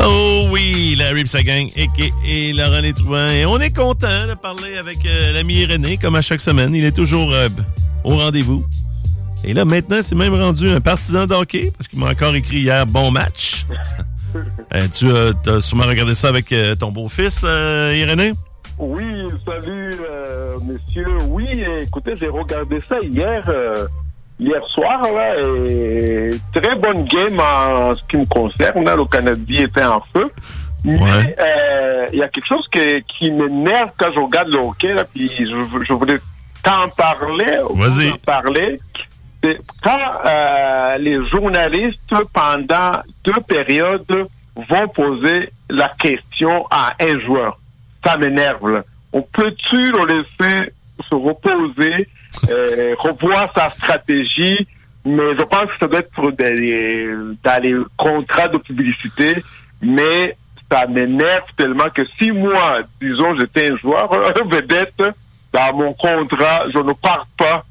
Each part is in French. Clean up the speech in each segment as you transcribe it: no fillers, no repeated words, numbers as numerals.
Oh oui, Larry et sa gang, et Laurent Létrouin. Et on est content de parler avec l'ami René, comme à chaque semaine. Il est toujours au rendez-vous. Et là, maintenant, c'est même rendu un partisan de hockey, parce qu'il m'a encore écrit hier « Bon match ». Tu as sûrement regardé ça avec ton beau-fils, Irénée? Oui, salut, monsieur. Oui, écoutez, j'ai regardé ça hier soir, là, et très bonne game en ce qui me concerne. Là, le Canadien était en feu. Mais il y a quelque chose qui m'énerve quand je regarde le hockey, là, puis je voulais t'en parler. Vas-y. C'est quand les journalistes, pendant 2 périodes, vont poser la question à un joueur. Ça m'énerve, là. On peut-tu le laisser se reposer, revoir sa stratégie, mais je pense que ça doit être dans les contrats de publicité, mais ça m'énerve tellement que si moi, disons, j'étais un joueur vedette, dans mon contrat, je ne pars pas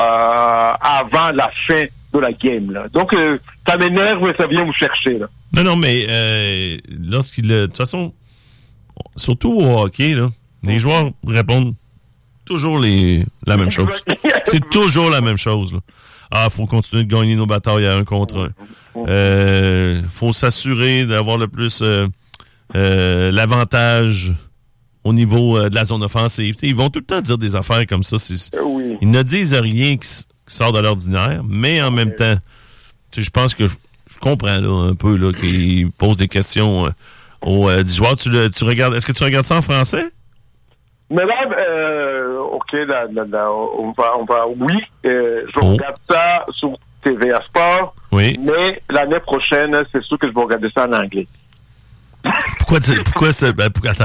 avant la fin de la game, là. Donc, ça m'énerve, mais ça vient me chercher, là. Non, mais lorsqu'il... de toute façon, surtout au hockey, là, les joueurs répondent toujours la même chose. C'est toujours la même chose, là. Ah, faut continuer de gagner nos batailles à 1 contre 1. Faut s'assurer d'avoir le plus l'avantage au niveau de la zone offensive. T'sais, ils vont tout le temps dire des affaires comme ça. Oui. Ils ne disent rien qui sort de l'ordinaire, mais en même temps, je pense que je comprends là, un peu là, qu'ils posent des questions aux joueurs. Tu regardes, est-ce que tu regardes ça en français? Mais là, OK, là, on va, oui, je regarde ça sur TVA Sport, oui. Mais l'année prochaine, c'est sûr que je vais regarder ça en anglais. Pourquoi ça? Attends.